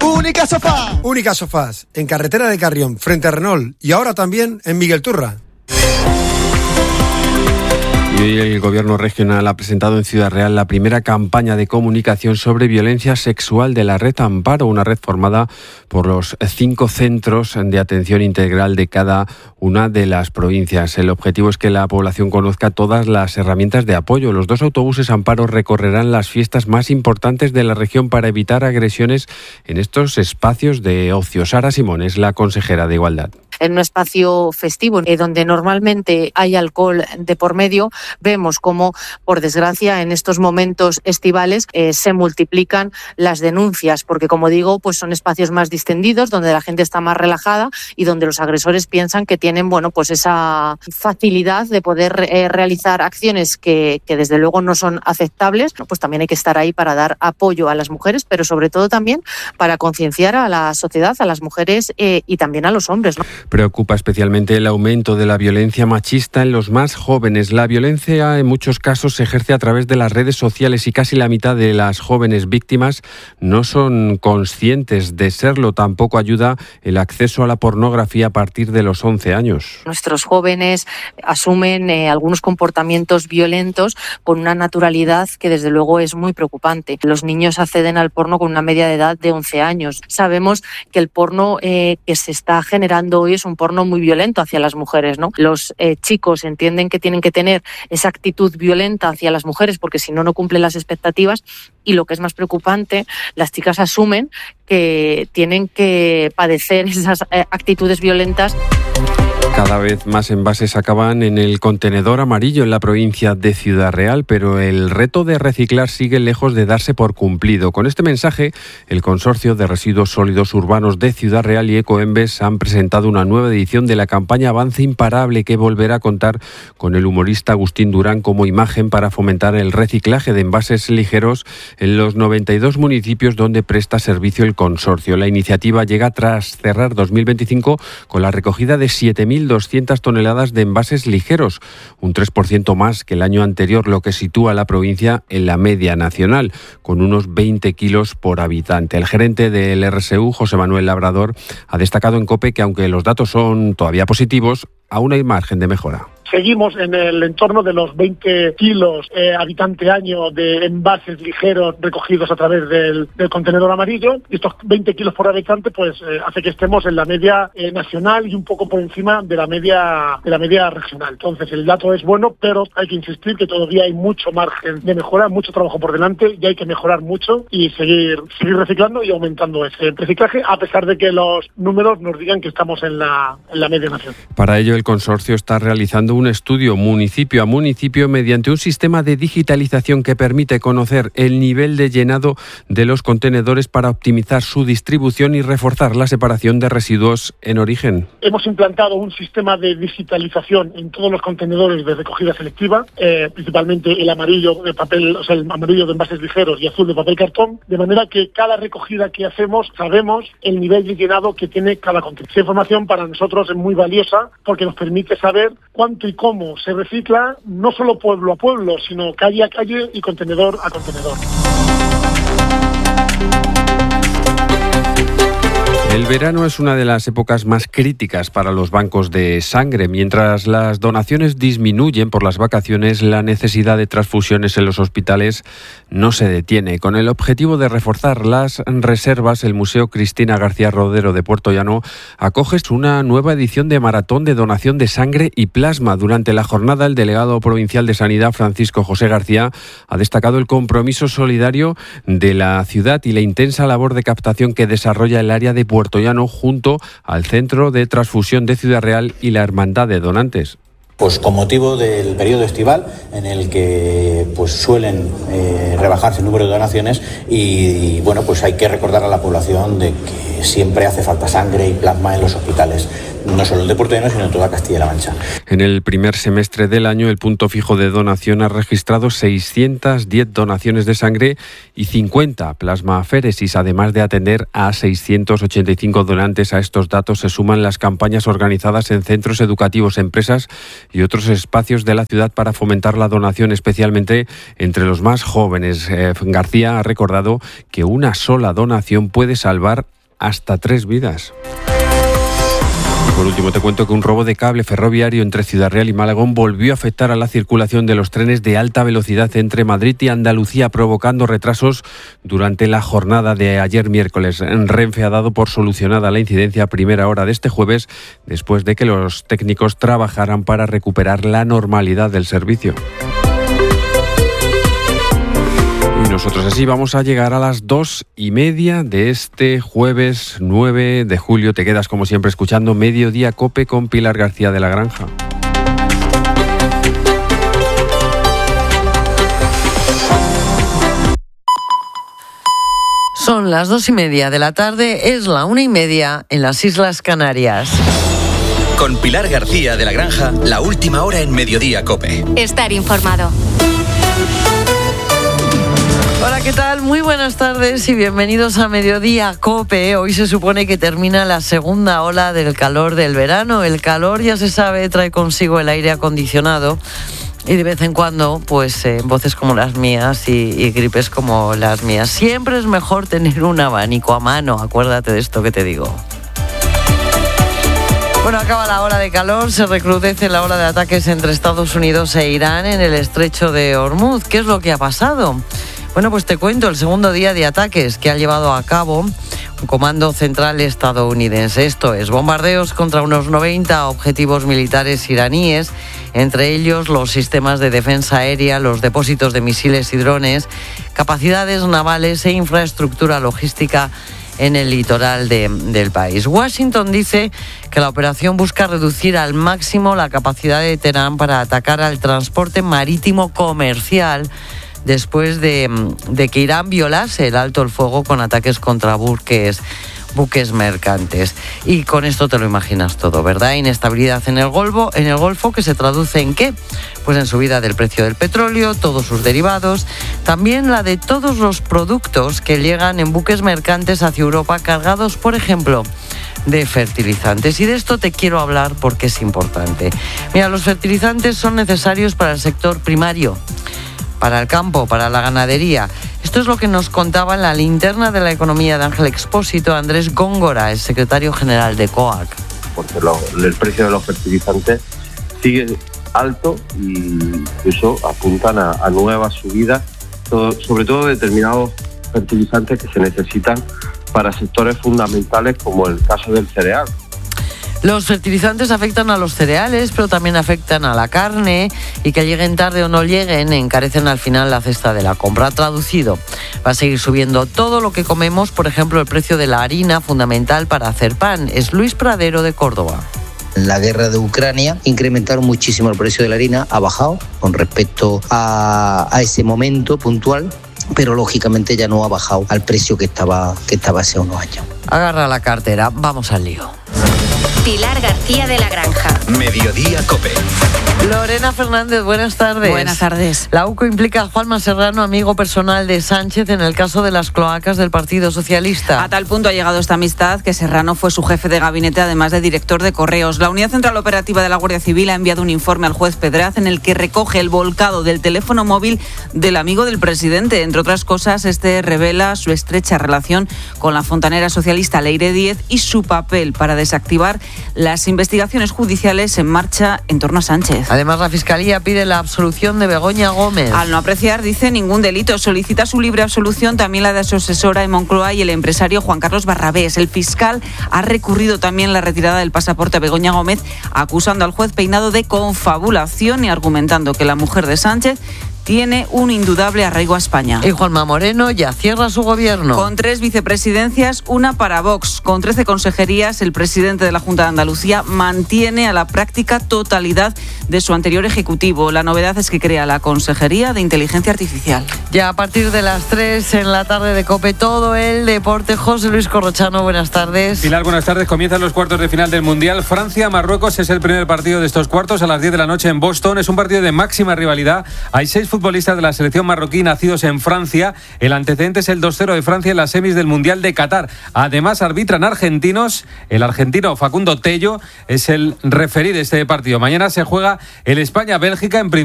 Única Sofá. Única Sofás, en carretera de Carrión, frente a Renault, y ahora también en Miguel Turra. Y hoy el Gobierno regional ha presentado en Ciudad Real la primera campaña de comunicación sobre violencia sexual de la red Amparo, una red formada por los 5 centros de atención integral de cada una de las provincias. El objetivo es que la población conozca todas las herramientas de apoyo. Los 2 autobuses Amparo recorrerán las fiestas más importantes de la región para evitar agresiones en estos espacios de ocio. Sara Simón es la consejera de Igualdad. En un espacio festivo donde normalmente hay alcohol de por medio, vemos cómo, por desgracia, en estos momentos estivales se multiplican las denuncias, porque, como digo, pues son espacios más distendidos, donde la gente está más relajada y donde los agresores piensan que tienen, pues esa facilidad de poder realizar acciones que desde luego no son aceptables. Pues también hay que estar ahí para dar apoyo a las mujeres, pero sobre todo también para concienciar a la sociedad, a las mujeres y también a los hombres, ¿no? Preocupa especialmente el aumento de la violencia machista en los más jóvenes. La violencia en muchos casos se ejerce a través de las redes sociales y casi la mitad de las jóvenes víctimas no son conscientes de serlo. Tampoco ayuda el acceso a la pornografía a partir de los 11 años. Nuestros jóvenes asumen algunos comportamientos violentos con una naturalidad que desde luego es muy preocupante. Los niños acceden al porno con una media de edad de 11 años. Sabemos que el porno que se está generando hoy es un porno muy violento hacia las mujeres, ¿no? Los chicos entienden que tienen que tener esa actitud violenta hacia las mujeres porque si no, no cumplen las expectativas, y lo que es más preocupante, las chicas asumen que tienen que padecer esas actitudes violentas. Cada vez más envases acaban en el contenedor amarillo en la provincia de Ciudad Real, pero el reto de reciclar sigue lejos de darse por cumplido. Con este mensaje, el Consorcio de Residuos Sólidos Urbanos de Ciudad Real y Ecoembes han presentado una nueva edición de la campaña Avance Imparable, que volverá a contar con el humorista Agustín Durán como imagen para fomentar el reciclaje de envases ligeros en los 92 municipios donde presta servicio el consorcio. La iniciativa llega tras cerrar 2025 con la recogida de 7.200 toneladas de envases ligeros, un 3% más que el año anterior, lo que sitúa a la provincia en la media nacional, con unos 20 kilos por habitante. El gerente del RSU, José Manuel Labrador, ha destacado en COPE que aunque los datos son todavía positivos, aún hay margen de mejora. Seguimos en el entorno de los 20 kilos habitante año de envases ligeros recogidos a través del contenedor amarillo, y estos 20 kilos por habitante pues hace que estemos en la media nacional y un poco por encima de la media regional. Entonces el dato es bueno, pero hay que insistir que todavía hay mucho margen de mejora, mucho trabajo por delante y hay que mejorar mucho y seguir reciclando y aumentando ese reciclaje, a pesar de que los números nos digan que estamos en la media nacional. Para ello el consorcio está realizando un estudio municipio a municipio mediante un sistema de digitalización que permite conocer el nivel de llenado de los contenedores para optimizar su distribución y reforzar la separación de residuos en origen. Hemos implantado un sistema de digitalización en todos los contenedores de recogida selectiva, principalmente el amarillo de papel, o sea, el amarillo de envases ligeros y azul de papel cartón, de manera que cada recogida que hacemos sabemos el nivel de llenado que tiene cada contenedor. Esa información para nosotros es muy valiosa porque nos permite saber cuánto y cómo se recicla, no solo pueblo a pueblo, sino calle a calle y contenedor a contenedor. El verano es una de las épocas más críticas para los bancos de sangre. Mientras las donaciones disminuyen por las vacaciones, la necesidad de transfusiones en los hospitales no se detiene. Con el objetivo de reforzar las reservas, el Museo Cristina García Rodero de Puerto Llano acoge una nueva edición de maratón de donación de sangre y plasma. Durante la jornada, el delegado provincial de Sanidad, Francisco José García, ha destacado el compromiso solidario de la ciudad y la intensa labor de captación que desarrolla el área de Puerto Llano junto al Centro de Transfusión de Ciudad Real y la Hermandad de Donantes. Pues con motivo del periodo estival en el que pues suelen rebajarse el número de donaciones y bueno, pues hay que recordar a la población de que siempre hace falta sangre y plasma en los hospitales, no solo el de Puerto Llano, sino en toda Castilla-La Mancha. En el primer semestre del año, el punto fijo de donación ha registrado 610 donaciones de sangre y 50 plasmaféresis, además de atender a 685 donantes. A estos datos se suman las campañas organizadas en centros educativos, empresas y otros espacios de la ciudad para fomentar la donación, especialmente entre los más jóvenes. García ha recordado que una sola donación puede salvar hasta 3 vidas. Por último, te cuento que un robo de cable ferroviario entre Ciudad Real y Malagón volvió a afectar a la circulación de los trenes de alta velocidad entre Madrid y Andalucía, provocando retrasos durante la jornada de ayer miércoles. Renfe ha dado por solucionada la incidencia a primera hora de este jueves, después de que los técnicos trabajaran para recuperar la normalidad del servicio. Y nosotros así vamos a llegar a las 2:30 de este jueves 9 de julio. Te quedas como siempre escuchando Mediodía COPE con Pilar García de la Granja. Son las 2:30 de la tarde, es la 1:30 en las Islas Canarias. Con Pilar García de la Granja, la última hora en Mediodía COPE. Estar informado. Hola, ¿qué tal? Muy buenas tardes y bienvenidos a Mediodía COPE. Hoy se supone que termina la segunda ola del calor del verano. El calor, ya se sabe, trae consigo el aire acondicionado y de vez en cuando, pues, voces como las mías y gripes como las mías. Siempre es mejor tener un abanico a mano, acuérdate de esto que te digo. Bueno, acaba la ola de calor, se recrudece la ola de ataques entre Estados Unidos e Irán en el estrecho de Hormuz. ¿Qué es lo que ha pasado? Bueno, pues te cuento el segundo día de ataques que ha llevado a cabo un comando central estadounidense. Esto es, bombardeos contra unos 90 objetivos militares iraníes, entre ellos los sistemas de defensa aérea, los depósitos de misiles y drones, capacidades navales e infraestructura logística en el litoral del país. Washington dice que la operación busca reducir al máximo la capacidad de Teherán para atacar al transporte marítimo comercial después de que Irán violase el alto el fuego con ataques contra buques mercantes. Y con esto te lo imaginas todo, ¿verdad? Inestabilidad en el Golfo, que se traduce en ¿qué? Pues en subida del precio del petróleo, todos sus derivados, también la de todos los productos que llegan en buques mercantes hacia Europa cargados, por ejemplo, de fertilizantes. Y de esto te quiero hablar porque es importante. Mira, los fertilizantes son necesarios para el sector primario, para el campo, para la ganadería. Esto es lo que nos contaba en la linterna de la economía de Ángel Expósito Andrés Góngora, el secretario general de COAC. Porque el precio de los fertilizantes sigue alto y eso apuntan a nuevas subidas, sobre todo determinados fertilizantes que se necesitan para sectores fundamentales como el caso del cereal. Los fertilizantes afectan a los cereales, pero también afectan a la carne, y que lleguen tarde o no lleguen encarecen al final la cesta de la compra. Traducido, va a seguir subiendo todo lo que comemos, por ejemplo el precio de la harina, fundamental para hacer pan. Es Luis Pradero de Córdoba. La guerra de Ucrania incrementaron muchísimo el precio de la harina, ha bajado con respecto a ese momento puntual, pero lógicamente ya no ha bajado al precio que estaba hace unos años. Agarra la cartera, vamos al lío. Pilar García de la Granja. Mediodía COPE. Lorena Fernández, buenas tardes. Buenas tardes. La UCO implica a Juanma Serrano, amigo personal de Sánchez, en el caso de las cloacas del Partido Socialista. A tal punto ha llegado esta amistad que Serrano fue su jefe de gabinete, además de director de Correos. La Unidad Central Operativa de la Guardia Civil ha enviado un informe al juez Pedraz en el que recoge el volcado del teléfono móvil del amigo del presidente. Entre otras cosas, este revela su estrecha relación con la fontanera socialista Leire Díez y su papel para desactivar las investigaciones judiciales en marcha en torno a Sánchez. Además, la Fiscalía pide la absolución de Begoña Gómez. Al no apreciar, dice, ningún delito. Solicita su libre absolución también la de su asesora en Moncloa y el empresario Juan Carlos Barrabés. El fiscal ha recurrido también la retirada del pasaporte a Begoña Gómez, acusando al juez Peinado de confabulación y argumentando que la mujer de Sánchez tiene un indudable arraigo a España. Y Juanma Moreno ya cierra su gobierno. Con 3 vicepresidencias, una para Vox. Con 13 consejerías, el presidente de la Junta de Andalucía mantiene a la práctica totalidad de su anterior ejecutivo. La novedad es que crea la Consejería de Inteligencia Artificial. Ya a partir de las 3 en la tarde de COPE, todo el deporte. José Luis Corrochano, buenas tardes. Pilar, buenas tardes. Comienzan los cuartos de final del Mundial. Francia-Marruecos es el primer partido de estos cuartos a las 10 de la noche en Boston. Es un partido de máxima rivalidad. Hay 6 futbolistas de la selección marroquí nacidos en Francia. El antecedente es el 2-0 de Francia en las semis del Mundial de Qatar. Además, arbitran argentinos. El argentino Facundo Tello es el referí de este partido. Mañana se juega el España-Bélgica en